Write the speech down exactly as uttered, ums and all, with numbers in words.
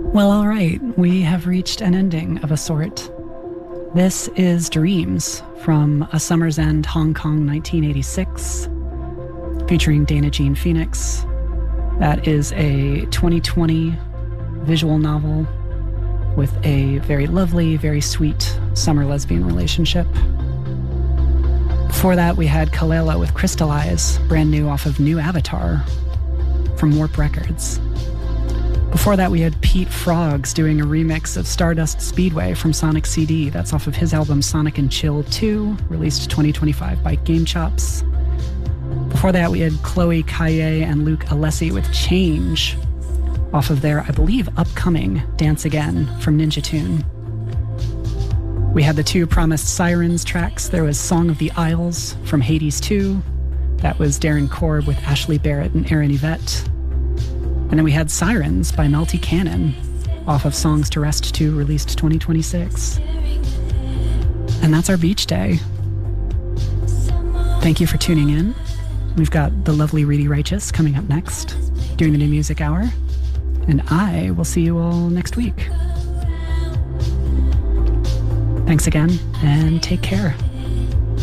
Well, all right, we have reached an ending of a sort. This is Dreams from A Summer's End, Hong Kong, nineteen eighty-six, featuring Dana Jean Phoenix. That is a twenty twenty visual novel with a very lovely, very sweet summer lesbian relationship. Before that, we had Kalela with Crystallize, brand new off of New Avatar from Warp Records. Before that, we had Pete Frogs doing a remix of Stardust Speedway from Sonic C D. That's off of his album Sonic and Chill two, released twenty twenty-five by Game Chops. Before that, we had Chloe Kaye and Luke Alessi with Change, off of their, I believe, upcoming Dance Again from Ninja Tune. We had the two Promised Sirens tracks. There was Song of the Isles from Hades two. That was Darren Korb with Ashley Barrett and Aaron Yvette. And then we had Sirens by Melty Cannon, off of Songs to Rest two, released twenty twenty-six. And that's our beach day. Thank you for tuning in. We've got the lovely Reedy Righteous coming up next, doing the New Music Hour. And I will see you all next week. Thanks again, and take care.